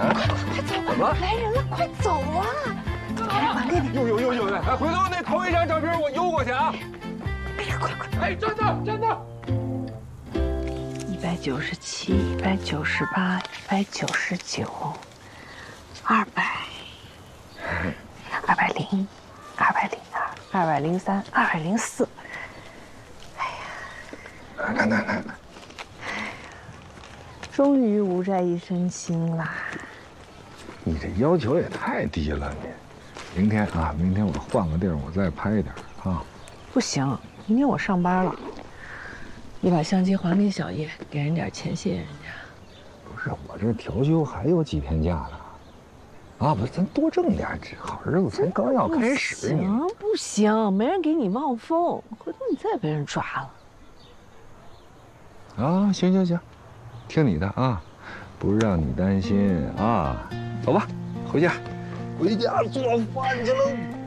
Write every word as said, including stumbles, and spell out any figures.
快走！怎么来人了？快走啊！还给你。 有有有有！哎，回头那头一张照片我邮过去啊！ 哎呀，快快！ 哎，站那站那！ 一百九十七，一百九十八，一百九十九，二百，二百零，二百零二，二百零三，二百零四。哎呀！ 看看看看。 终于无债一身轻啦！ 你这要求也太低了，你。明天啊，明天我换个地儿，我再拍点啊。 不行，明天我上班了。你把相机还给小叶，给人点钱，谢谢人家。 不是，我这调休还有几天假呢。啊，不是，咱多挣点，这好日子才刚要开始。 不行不行，没人给你望风，回头你再被人抓了。 啊，行行行。 听你的啊，不让你担心啊，走吧，回家，回家做饭去喽。